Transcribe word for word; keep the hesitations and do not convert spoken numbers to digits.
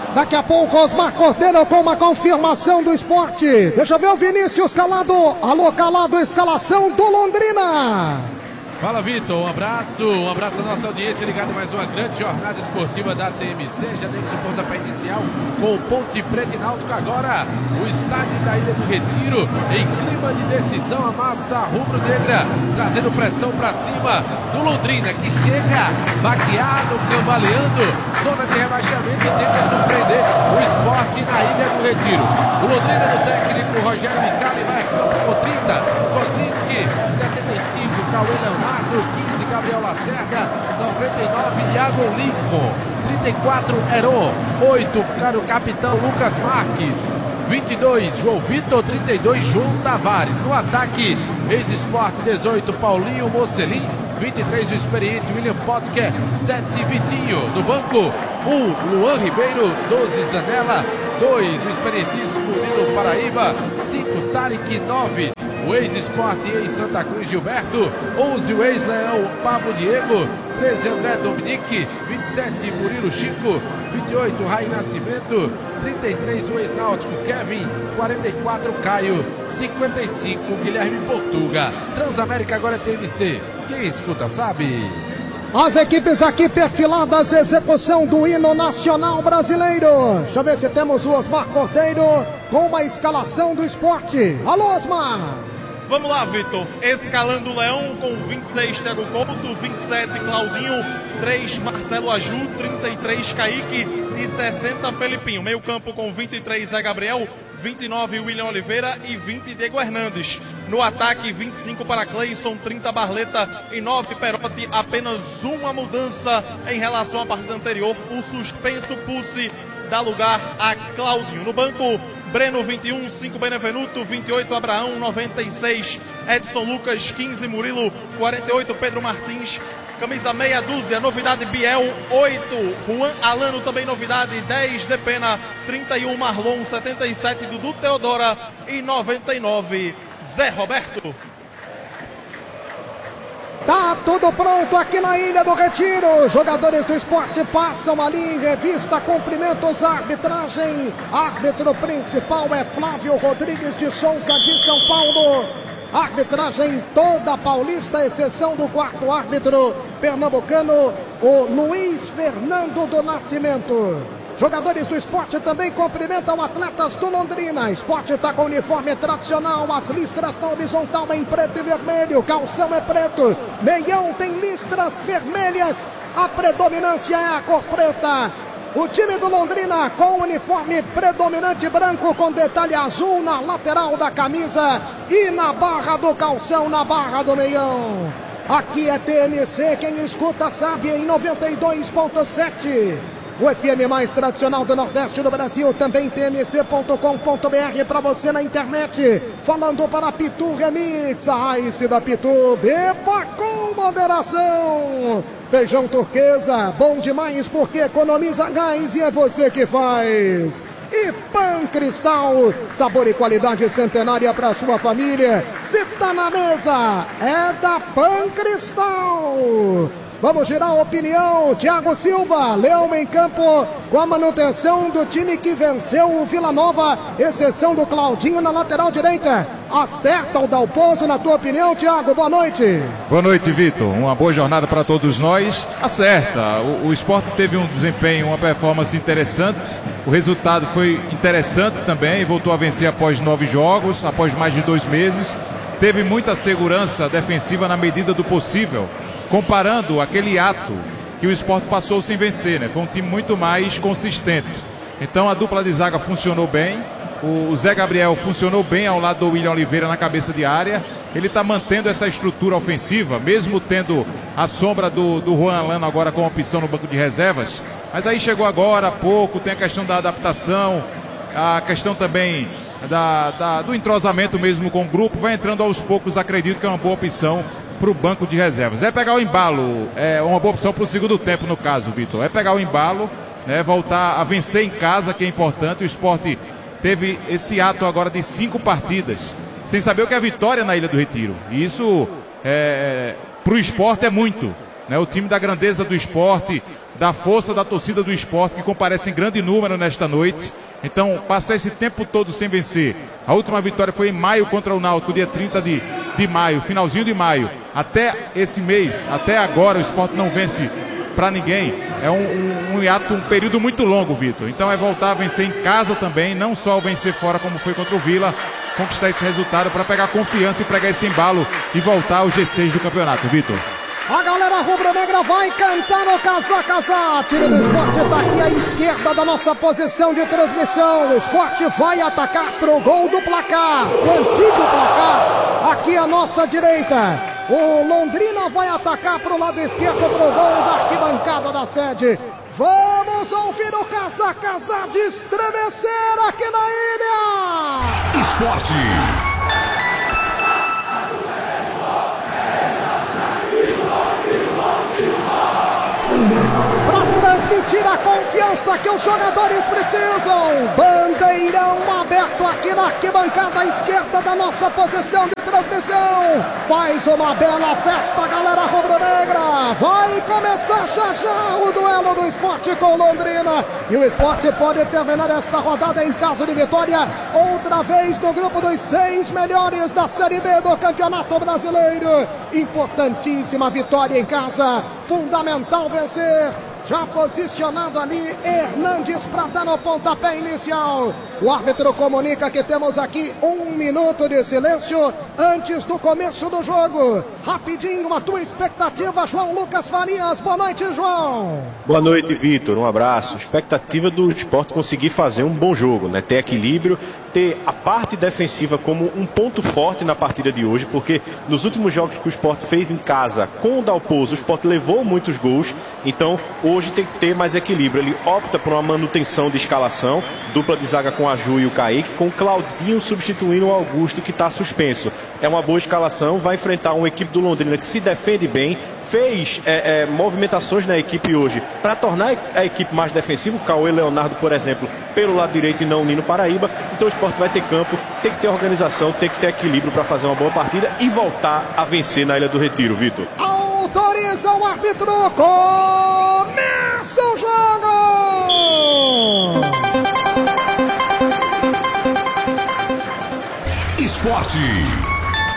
Daqui a pouco Osmar Cordeiro com uma confirmação do esporte. Deixa eu ver o Vinícius Calado. Alô, Calado, escalação do Londrina. Fala, Vitor, um abraço, um abraço à nossa audiência ligada em mais uma grande jornada esportiva da T M C. Já demos o pontapé inicial com o Ponte Preta e Náutico. Agora o estádio da Ilha do Retiro em clima de decisão, a massa rubro-negra trazendo pressão para cima do Londrina, que chega baqueado, cambaleando, zona de rebaixamento e tenta surpreender o Sport na Ilha do Retiro. O Londrina do técnico Rogério Micali vai a campo com trinta, Kozlinski setenta e cinco, Cauê Leonardo, quinze, Gabriel Lacerda, noventa e nove, Iago Lincoln, trinta e quatro, Heron, oito, cara, o capitão Lucas Marques, vinte e dois, João Vitor, trinta e dois, João Tavares. No ataque, ex-Sport, dezoito, Paulinho Mocelin, vinte e três, o experiente William Potker, sete, Vitinho. No banco, um, Luan Ribeiro, doze, Zanella, dois, o experientíssimo Nilo Paraíba, cinco, Tarek, nove, o ex-Sport e ex-Santa Cruz Gilberto, onze, o ex-Leão Pablo Diego, treze, André Dominique, vinte e sete, Murilo Chico, vinte e oito, Rai Nascimento, trinta e três, o ex-Náutico Kevin, quarenta e quatro, Caio, cinquenta e cinco, Guilherme Portuga. Transamérica agora é T M C, quem escuta sabe. As equipes aqui perfiladas, execução do hino nacional brasileiro. Deixa eu ver se temos o Osmar Cordeiro com uma escalação do esporte. Alô, Osmar! Vamos lá, Vitor. Escalando o Leão com vinte e seis, Thiago Couto, vinte e sete, Claudinho, três, Marcelo Aju, trinta e três, Kaique e sessenta, Felipinho. Meio campo com vinte e três, Zé Gabriel, vinte e nove, William Oliveira e vinte, Diego Hernandes. No ataque, vinte e cinco para Cleison, trinta, Barleta e nove, Perotti. Apenas uma mudança em relação à partida anterior. O suspenso Pulse dá lugar a Claudinho. No banco, Breno, vinte e um, cinco, Benevenuto, vinte e oito, Abraão, noventa e seis, Edson Lucas, quinze, Murilo, quarenta e oito, Pedro Martins, camisa meia dúzia, novidade Biel, oito, Juan Alano, também novidade, dez, Depena, trinta e um, Marlon, setenta e sete, Dudu Teodora e noventa e nove, Zé Roberto. Tá tudo pronto aqui na Ilha do Retiro. Jogadores do esporte passam ali em revista, cumprimentos à arbitragem. Árbitro principal é Flávio Rodrigues de Souza de São Paulo. Arbitragem toda paulista, exceção do quarto árbitro pernambucano, o Luiz Fernando do Nascimento. Jogadores do esporte também cumprimentam atletas do Londrina. Esporte está com uniforme tradicional, as listras na horizontal em preto e vermelho, calção é preto, meião tem listras vermelhas, a predominância é a cor preta. O time do Londrina com uniforme predominante branco com detalhe azul na lateral da camisa e na barra do calção, na barra do meião. Aqui é T M C, quem escuta sabe, em noventa e dois ponto sete. O F M mais tradicional do Nordeste do Brasil, também T M C ponto com ponto B R para você na internet. Falando para Pitu Remix, a raiz da Pitu, beba com moderação. Feijão turquesa, bom demais porque economiza gás e é você que faz. E Pan Cristal, sabor e qualidade centenária para sua família. Se tá na mesa, é da Pan Cristal. Vamos girar a opinião. Thiago Silva, Leão em campo com a manutenção do time que venceu o Vila Nova, exceção do Claudinho na lateral direita. Acerta o Dalpozo, na tua opinião, Thiago? Boa noite. Boa noite, Vitor. Uma boa jornada para todos nós. Acerta. O, o Sport teve um desempenho, uma performance interessante. O resultado foi interessante também. Voltou a vencer após nove jogos, após mais de dois meses. Teve muita segurança defensiva na medida do possível, comparando aquele ato que o Sport passou sem vencer, né? Foi um time muito mais consistente. Então a dupla de zaga funcionou bem. O Zé Gabriel funcionou bem ao lado do William Oliveira na cabeça de área. Ele está mantendo essa estrutura ofensiva, mesmo tendo a sombra do, do Juan Alano agora com opção no banco de reservas. Mas aí chegou agora há pouco, tem a questão da adaptação, a questão também da, da, do entrosamento mesmo com o grupo. Vai entrando aos poucos, acredito que é uma boa opção para o banco de reservas. É pegar o embalo, é uma boa opção para o segundo tempo no caso, Vitor. É pegar o embalo, né, voltar a vencer em casa, que é importante. O Sport teve esse ato agora de cinco partidas, sem saber o que é vitória na Ilha do Retiro. E isso, é, para o Sport é muito, né? O time da grandeza do Sport, da força da torcida do Sport, que comparece em grande número nesta noite. Então, passar esse tempo todo sem vencer. A última vitória foi em maio contra o Náutico, dia trinta de, de maio, finalzinho de maio. Até esse mês, até agora, o Sport não vence para ninguém. É um, um, um hiato, um período muito longo, Vitor. Então é voltar a vencer em casa também, não só vencer fora como foi contra o Vila, conquistar esse resultado para pegar confiança e pregar esse embalo e voltar ao G seis do campeonato, Vitor. A galera rubro-negra vai cantar no Casá Casá. Time do Sport está aqui à esquerda da nossa posição de transmissão. O Sport vai atacar pro gol do placar, o antigo placar, aqui à nossa direita. O Londrina vai atacar pro lado esquerdo pro gol da arquibancada da sede. Vamos ouvir o Casá Casá de estremecer aqui na ilha. Esporte. Para transmitir a confiança que os jogadores precisam. Bandeirão aberto aqui na arquibancada esquerda da nossa posição de transmissão. Faz uma bela festa, galera rubro-negra. Vai começar já já o duelo do Sport com Londrina. E o Sport pode terminar esta rodada em caso de vitória outra vez no grupo dos seis melhores da Série B do Campeonato Brasileiro. Importantíssima vitória em casa. Fundamental vencer. Já posicionado ali, Hernandes para dar no pontapé inicial. O árbitro comunica que temos aqui um minuto de silêncio antes do começo do jogo. Rapidinho, a tua expectativa, João Lucas Farias. Boa noite, João. Boa noite, Vitor. Um abraço. Expectativa do Sport conseguir fazer um bom jogo, né? Ter equilíbrio, ter a parte defensiva como um ponto forte na partida de hoje, porque nos últimos jogos que o Sport fez em casa com o Dalpozo, o Sport levou muitos gols. Então, hoje tem que ter mais equilíbrio. Ele opta por uma manutenção de escalação, dupla de zaga com a Ju e o Kaique, com o Claudinho substituindo o Augusto, que está suspenso. É uma boa escalação, vai enfrentar uma equipe do Londrina que se defende bem, fez é, é, movimentações na equipe hoje para tornar a equipe mais defensiva, o Cauê Leonardo, por exemplo, pelo lado direito e não o Nino Paraíba. Então o Sport vai ter campo, tem que ter organização, tem que ter equilíbrio para fazer uma boa partida e voltar a vencer na Ilha do Retiro, Vitor. Autoriza o árbitro, começa o jogo! Esporte.